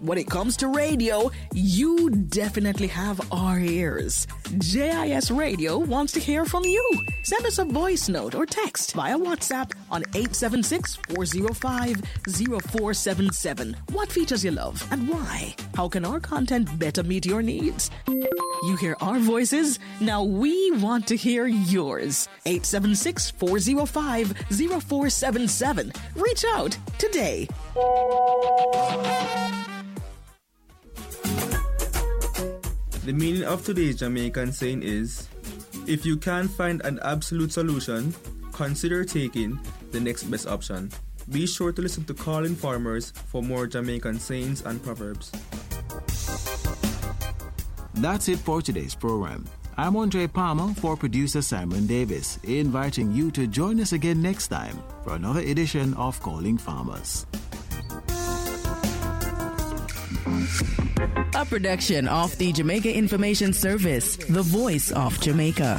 When it comes to radio, you definitely have our ears. JIS Radio wants to hear from you. Send us a voice note or text via WhatsApp on 876-405-0477. What features you love and why? How can our content better meet your needs? You hear our voices, now we want to hear yours. 876-405-0477. Reach out today. The meaning of today's Jamaican saying is, if you can't find an absolute solution, consider taking the next best option. Be sure to listen to Call Informers for more Jamaican sayings and proverbs. That's it for today's program. I'm Andre Palmer for producer Simon Davis, inviting you to join us again next time for another edition of Calling Farmers. A production of the Jamaica Information Service, the voice of Jamaica.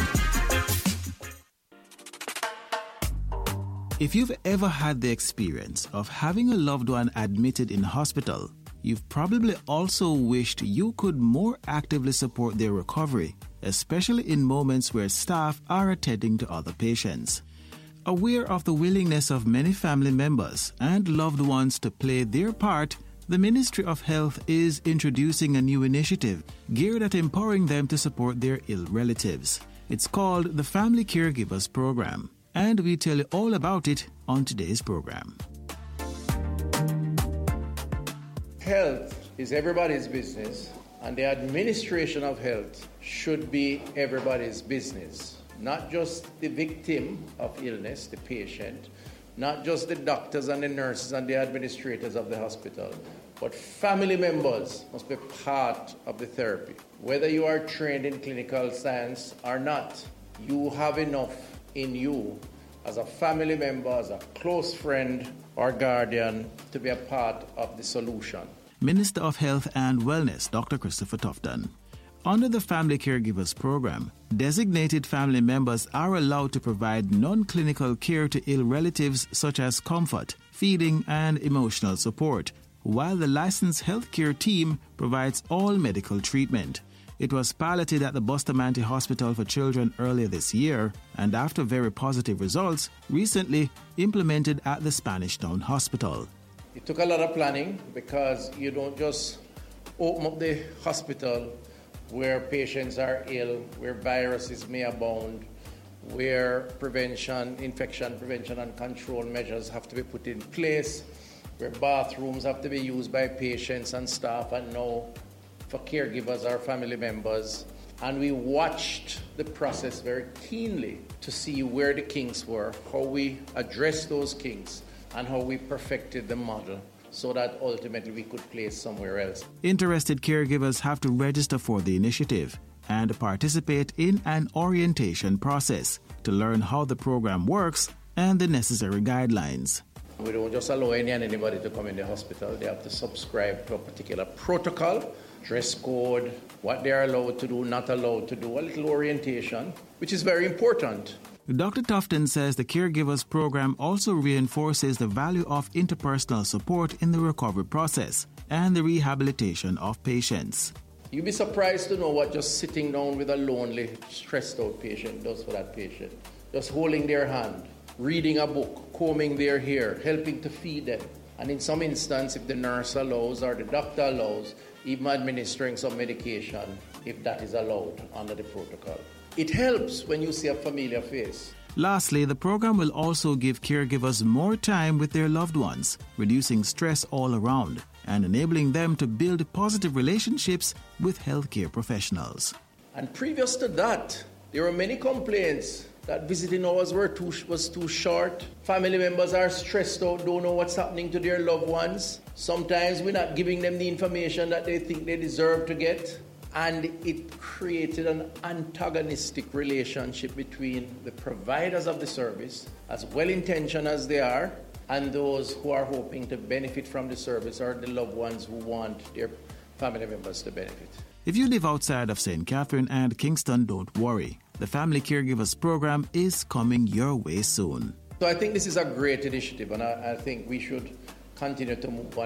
If you've ever had the experience of having a loved one admitted in hospital, you've probably also wished you could more actively support their recovery, especially in moments where staff are attending to other patients. Aware of the willingness of many family members and loved ones to play their part, the Ministry of Health is introducing a new initiative geared at empowering them to support their ill relatives. It's called the Family Caregivers Program, and we tell you all about it on today's program. Health is everybody's business, and the administration of health should be everybody's business. Not just the victim of illness, the patient, not just the doctors and the nurses and the administrators of the hospital, but family members must be part of the therapy. Whether you are trained in clinical science or not, you have enough in you as a family member, as a close friend or guardian to be a part of the solution. Minister of Health and Wellness, Dr. Christopher Tufton. Under the Family Caregivers Program, designated family members are allowed to provide non-clinical care to ill relatives such as comfort, feeding, and emotional support, while the licensed healthcare team provides all medical treatment. It was piloted at the Bustamante Hospital for Children earlier this year, and after very positive results, recently implemented at the Spanish Town Hospital. It took a lot of planning because you don't just open up the hospital where patients are ill, where viruses may abound, where infection prevention and control measures have to be put in place, where bathrooms have to be used by patients and staff and now for caregivers or family members. And we watched the process very keenly to see where the kinks were, how we addressed those kinks, and how we perfected the model so that ultimately we could place somewhere else. Interested caregivers have to register for the initiative and participate in an orientation process to learn how the program works and the necessary guidelines. We don't just allow any and anybody to come in the hospital. They have to subscribe to a particular protocol, dress code, what they are allowed to do, not allowed to do, a little orientation, which is very important. Dr. Tufton says the Caregivers Program also reinforces the value of interpersonal support in the recovery process and the rehabilitation of patients. You'd be surprised to know what just sitting down with a lonely, stressed out patient does for that patient. Just holding their hand, reading a book, combing their hair, helping to feed them. And in some instance, if the nurse allows or the doctor allows, even administering some medication, if that is allowed under the protocol. It helps when you see a familiar face. Lastly, the program will also give caregivers more time with their loved ones, reducing stress all around and enabling them to build positive relationships with healthcare professionals. And previous to that, there were many complaints that visiting hours was too short. Family members are stressed out, don't know what's happening to their loved ones. Sometimes we're not giving them the information that they think they deserve to get. And it created an antagonistic relationship between the providers of the service, as well-intentioned as they are, and those who are hoping to benefit from the service or the loved ones who want their family members to benefit. If you live outside of St. Catherine and Kingston, don't worry. The Family Caregivers Program is coming your way soon. So I think this is a great initiative, and I think we should continue to move on.